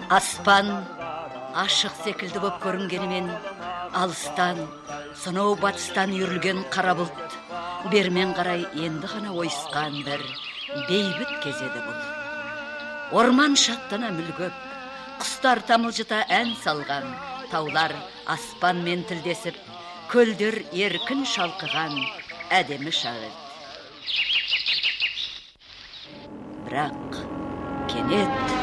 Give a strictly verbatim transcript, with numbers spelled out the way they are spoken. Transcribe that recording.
Аспан ашық секілді боп көрінгенімен, алыстан, сонау батыстан үйірілген қара бұлт, бермен қарай енді ғана ойысқан бір бейбіт кезеді бұл. Орман шаттана мүлгіп, құстар тамылжыта ән салған, таулар аспанмен тілдесіп, көлдер еркін шалқыған әдемі шақ еді. Бірақ кенет